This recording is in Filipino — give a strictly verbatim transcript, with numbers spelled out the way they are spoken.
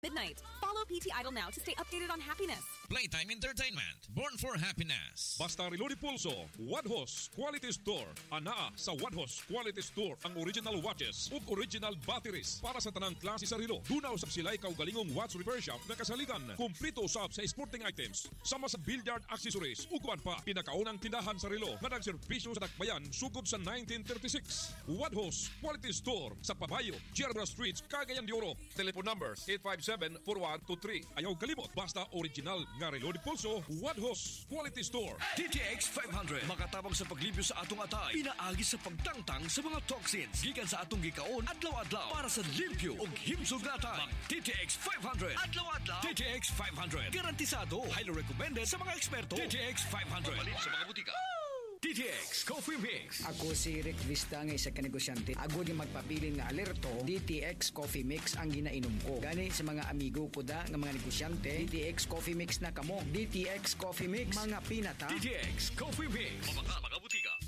midnight. Follow P T Idol now to stay updated on happiness. Playtime Entertainment, born for happiness. Basta relo ni Pulso, Wadhos Quality Store. Anaa sa Wadhos Quality Store ang original watches ug original batteries para sa tanang klase sa relo. Dunaw sa sila'y kaugalingong watch repair shop na kasaligan. Kumplito usab sa sporting items, sama sa billiard accessories ug kuan pa. Pinakaunang tindahan sa relo nga nagserbisyo sa Dakbayan sugod sa nineteen thirty-six. Wadhos Quality Store sa Pabayo, Gerber Street, Cagayan de Oro. Telephone number eight five seven, four one two three. Ayaw kalimot, basta original nga relo ni Pulso, Wadhos Quality Store. D T X five hundred makatabang sa paglibyo sa atong atay. Pinaagi sa pagtangtang sa mga toxins gikan sa atong gikaon adlaw-adlaw para sa limpyo ug himsog natay. D T X five hundred adlaw-adlaw. D T X five hundred garantisado, highly recommended sa mga eksperto. D T X five hundred mabalin sa mga butika. D T X Coffee Mix. Ako si Rick Vista nga isa ka negosyante. Ako di magpabilin nga alerto, D T X Coffee Mix ang ginainom ko. Gani sa mga amigo ko da nga mga negosyante, D T X Coffee Mix na kamo. D T X Coffee Mix, mga pinata. D T X Coffee Mix. Mga mga butika.